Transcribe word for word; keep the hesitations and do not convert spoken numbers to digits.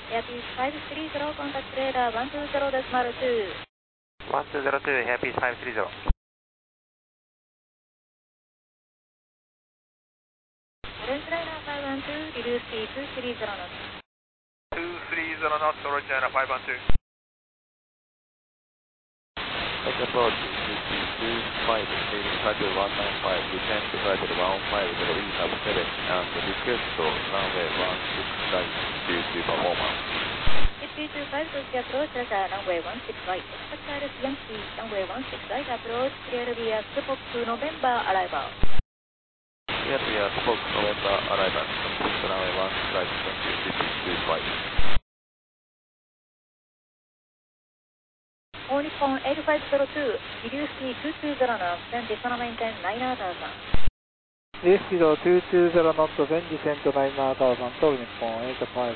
Airbus five three zero, contact radar one two zero decimal two. one two zero two, Airbus five three zero. Orange Liner five one two, reduce speed two three zero knots. two three zero knots, Orange Liner five one two. Take approach two five, leading flight one nine five, descend to flight one five zero, E sub seven, and request runway one six right due to performance. H P two five, Tokyo approach, Russia, runway one six right. Expect Yankee, runway one six right, approach, clear via Spock to November, arrival. Clear via Spock November, arrival, complete runway one six right, thank you, H P two five. All Nippon eight five zero two, reduce speed two two zero knots, then descend maintain nine thousand. リスキドtwo two zero knots、then descend nine thousand と日本エイトファイブ